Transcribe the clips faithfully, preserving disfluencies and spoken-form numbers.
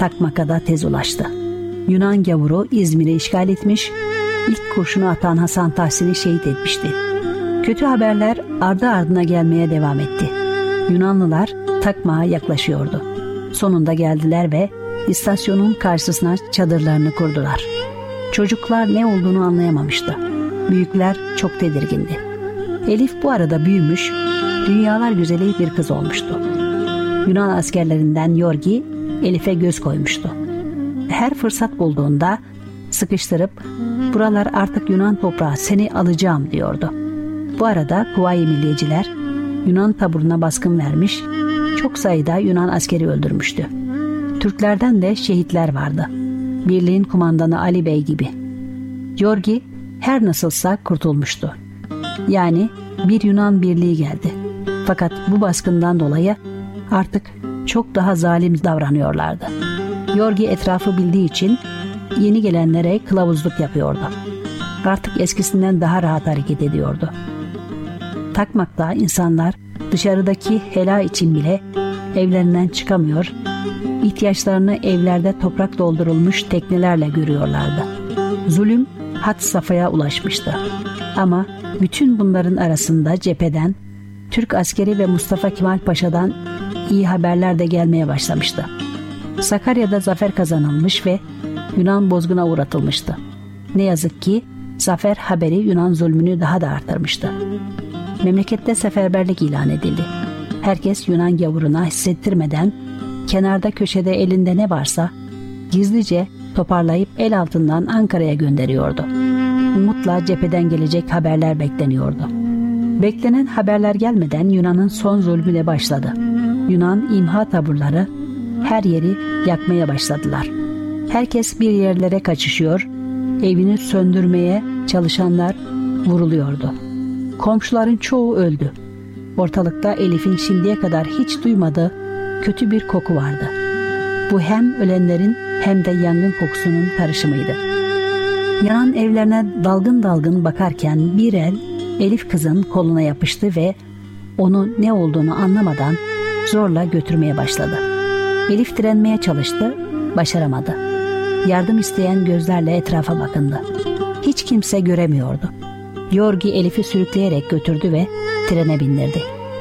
Takmak'a da tez ulaştı. Yunan gavuru İzmir'i işgal etmiş, ilk kurşunu atan Hasan Tahsin'i şehit etmişti. Kötü haberler ardı ardına gelmeye devam etti. Yunanlılar Takmak'a yaklaşıyordu. Sonunda geldiler ve istasyonun karşısına çadırlarını kurdular. Çocuklar ne olduğunu anlayamamıştı. Büyükler çok tedirgindi. Elif bu arada büyümüş, dünyalar güzeli bir kız olmuştu. Yunan askerlerinden Yorgi Elif'e göz koymuştu. Her fırsat bulduğunda sıkıştırıp "Buralar artık Yunan toprağı, seni alacağım" diyordu. Bu arada Kuvayi Milliyeciler Yunan taburuna baskın vermiş, çok sayıda Yunan askeri öldürmüştü. Türklerden de şehitler vardı. Birliğin kumandanı Ali Bey gibi. Yorgi her nasılsa kurtulmuştu. Yani bir Yunan birliği geldi. Fakat bu baskından dolayı artık çok daha zalim davranıyorlardı. Yorgi etrafı bildiği için yeni gelenlere kılavuzluk yapıyordu. Artık eskisinden daha rahat hareket ediyordu. Takmak'ta insanlar dışarıdaki hela için bile evlerinden çıkamıyor, ihtiyaçlarını evlerde toprak doldurulmuş teknelerle görüyorlardı. Zulüm had safhaya ulaşmıştı. Ama bütün bunların arasında cepheden Türk askeri ve Mustafa Kemal Paşa'dan iyi haberler de gelmeye başlamıştı. Sakarya'da zafer kazanılmış ve Yunan bozguna uğratılmıştı. Ne yazık ki zafer haberi Yunan zulmünü daha da artırmıştı. Memlekette seferberlik ilan edildi. Herkes Yunan gavuruna hissettirmeden kenarda köşede elinde ne varsa gizlice toparlayıp el altından Ankara'ya gönderiyordu. Umutla cepheden gelecek haberler bekleniyordu. Beklenen haberler gelmeden Yunan'ın son zulmü de başladı. Yunan imha taburları her yeri yakmaya başladılar. Herkes bir yerlere kaçışıyor, evini söndürmeye çalışanlar vuruluyordu. Komşuların çoğu öldü. Ortalıkta Elif'in şimdiye kadar hiç duymadığı kötü bir koku vardı. Bu hem ölenlerin hem de yangın kokusunun karışımıydı. Yanan evlerine dalgın dalgın bakarken bir el Elif kızın koluna yapıştı ve onu ne olduğunu anlamadan zorla götürmeye başladı. Elif direnmeye çalıştı, başaramadı. Yardım isteyen gözlerle etrafa bakındı. Hiç kimse göremiyordu. Yorgi Elif'i sürükleyerek götürdü ve trene bindirdi.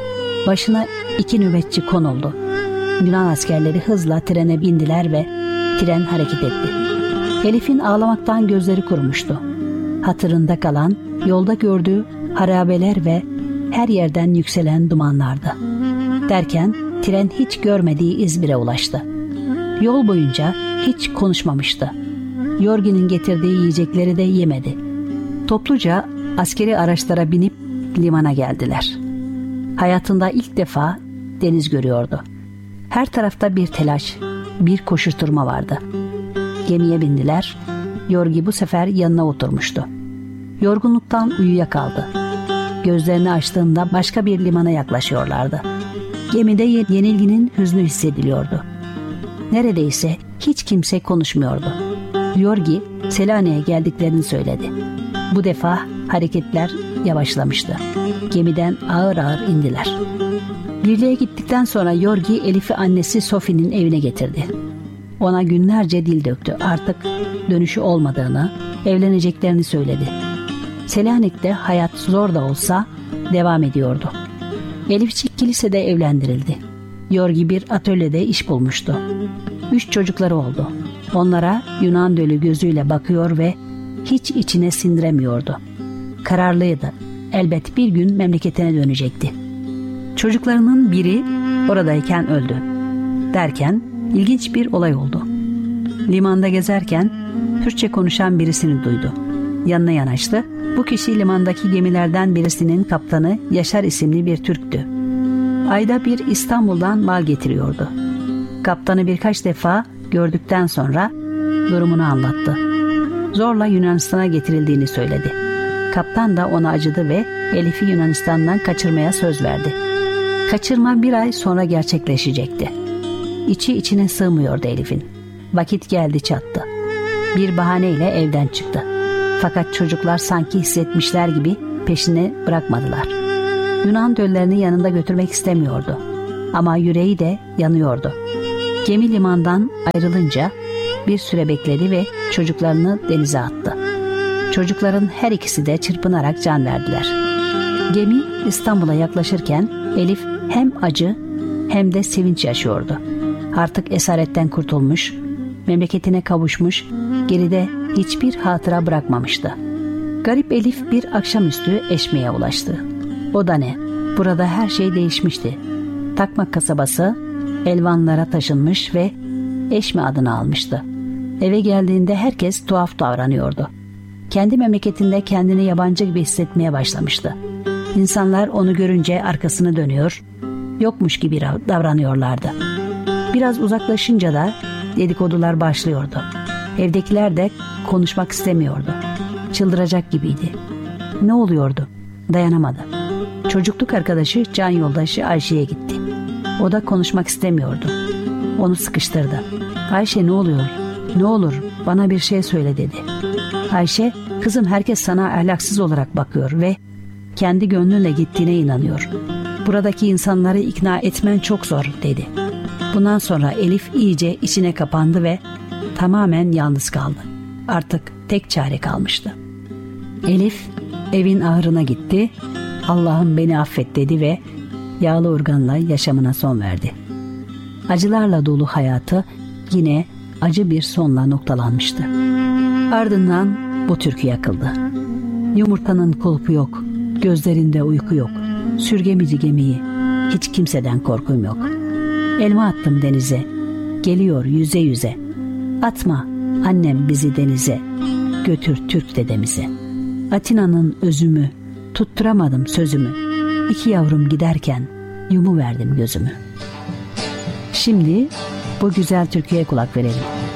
Başına iki nöbetçi konuldu. Yunan askerleri hızla trene bindiler ve tren hareket etti. Elif'in ağlamaktan gözleri kurumuştu. Hatırında kalan yolda gördüğü harabeler ve her yerden yükselen dumanlardı. Derken tren hiç görmediği İzmir'e ulaştı. Yol boyunca hiç konuşmamıştı. Yorgi'nin getirdiği yiyecekleri de yemedi. Topluca askeri araçlara binip limana geldiler. Hayatında ilk defa deniz görüyordu. Her tarafta bir telaş, bir koşuşturma vardı. Gemiye bindiler. Yorgi bu sefer yanına oturmuştu. Yorgunluktan uyuyakaldı. Gözlerini açtığında başka bir limana yaklaşıyorlardı. Gemide yenilginin hüznü hissediliyordu. Neredeyse hiç kimse konuşmuyordu. Yorgi Selanik'e geldiklerini söyledi. Bu defa hareketler yavaşlamıştı. Gemiden ağır ağır indiler. Birliğe gittikten sonra Yorgi Elif'i annesi Sofi'nin evine getirdi. Ona günlerce dil döktü. Artık dönüşü olmadığını, evleneceklerini söyledi. Selanik'te hayat zor da olsa devam ediyordu. Elifçik kilisede evlendirildi. Yorgi bir atölyede iş bulmuştu. Üç çocukları oldu. Onlara Yunan dölü gözüyle bakıyor ve hiç içine sindiremiyordu. Kararlıydı. Elbet bir gün memleketine dönecekti. Çocuklarının biri oradayken öldü. Derken ilginç bir olay oldu. Limanda gezerken Türkçe konuşan birisini duydu. Yanına yanaştı. Bu kişi limandaki gemilerden birisinin kaptanı Yaşar isimli bir Türktü. Ayda bir İstanbul'dan mal getiriyordu. Kaptanı birkaç defa gördükten sonra durumunu anlattı. Zorla Yunanistan'a getirildiğini söyledi. Kaptan da ona acıdı ve Elif'i Yunanistan'dan kaçırmaya söz verdi. Kaçırma bir ay sonra gerçekleşecekti. İçi içine sığmıyordu Elif'in. Vakit geldi çattı. Bir bahaneyle evden çıktı. Fakat çocuklar sanki hissetmişler gibi peşini bırakmadılar. Yunan döllerini yanında götürmek istemiyordu. Ama yüreği de yanıyordu. Gemi limandan ayrılınca bir süre bekledi ve çocuklarını denize attı. Çocukların her ikisi de çırpınarak can verdiler. Gemi İstanbul'a yaklaşırken Elif hem acı hem de sevinç yaşıyordu. Artık esaretten kurtulmuş, memleketine kavuşmuş, geride hiçbir hatıra bırakmamıştı. Garip Elif bir akşamüstü Eşme'ye ulaştı. O da ne? Burada her şey değişmişti. Takmak kasabası Elvanlara taşınmış ve Eşme adını almıştı. Eve geldiğinde herkes tuhaf davranıyordu. Kendi memleketinde kendini yabancı gibi hissetmeye başlamıştı. İnsanlar onu görünce arkasını dönüyor, yokmuş gibi davranıyorlardı. Biraz uzaklaşınca da dedikodular başlıyordu. Evdekiler de konuşmak istemiyordu. Çıldıracak gibiydi. Ne oluyordu? Dayanamadı. Çocukluk arkadaşı, can yoldaşı Ayşe'ye gitti. O da konuşmak istemiyordu. Onu sıkıştırdı. Ayşe, ne oluyor? Ne olur bana bir şey söyle dedi. Ayşe, kızım, herkes sana ahlaksız olarak bakıyor ve kendi gönlünle gittiğine inanıyor. Buradaki insanları ikna etmen çok zor dedi. Bundan sonra Elif iyice içine kapandı ve tamamen yalnız kaldı. Artık tek çare kalmıştı. Elif evin ahırına gitti. Allah'ım beni affet dedi ve yağlı urganla yaşamına son verdi. Acılarla dolu hayatı yine acı bir sonla noktalanmıştı. Ardından bu türkü yakıldı. Yumurtanın kulpu yok, gözlerinde uyku yok. Sürgemici gemiyi, hiç kimseden korkum yok. Elma attım denize, geliyor yüze yüze. Atma annem bizi denize, götür Türk dedemize. Atina'nın özümü, tutturamadım sözümü. İki yavrum giderken yumu verdim gözümü. Şimdi bu güzel türküye kulak verelim.